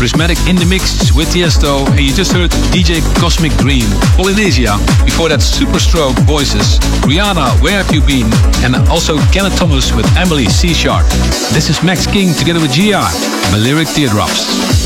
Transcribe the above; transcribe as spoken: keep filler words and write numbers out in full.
Prismatic in the mix with Tiesto, and you just heard D J Cosmic Dream, Polynesia. Before that, Superstroke Voices, Rihanna, Where Have You Been, and also Kenneth Thomas with Emily C. Sharp. This is Max King together with G R, Balearic Teardrops.